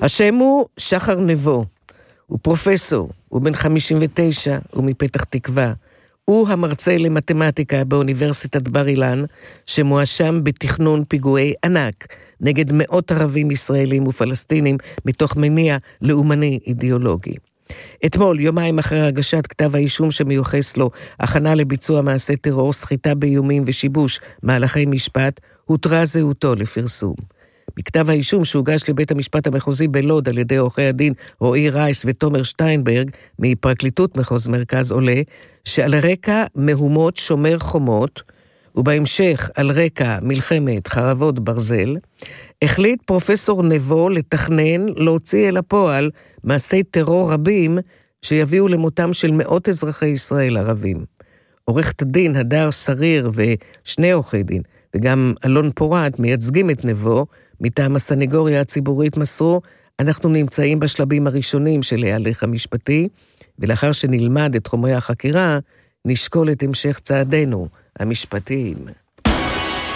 השם הוא שחר נבו, הוא פרופסור, הוא בן 59, הוא מפתח תקווה. הוא המרצה למתמטיקה באוניברסיטת בר אילן, שמואשם בתכנון פיגועי ענק נגד מאות ערבים ישראלים ופלסטינים מתוך מניע לאומני אידיאולוגי. אתמול, יומיים אחרי הגשת כתב האישום שמיוחס לו, הכנה לביצוע מעשה טרור, סחיטה באיומים ושיבוש מהלכי משפט, הותרה זהותו לפרסום. בכתב האישום שהוגש לבית המשפט המחוזי בלוד על ידי עורכי הדין רועי רייס ותומר שטיינברג מפרקליטות מחוז מרכז עולה שעל רקע מהומות שומר חומות ובהמשך על רקע מלחמת חרבות ברזל, החליט פרופסור נבו לתכנן להוציא אל הפועל מעשי טרור רבים שיביאו למותם של מאות אזרחי ישראל ערבים. עורכת הדין הדר שריר ושני עורכי דין וגם אלון פורת מייצגים את נבו מטעם הסניגוריה הציבורית מסרו, אנחנו נמצאים בשלבים הראשונים של ההליך המשפטי, ולאחר שנלמד את חומרי החקירה, נשקול את המשך צעדינו המשפטיים.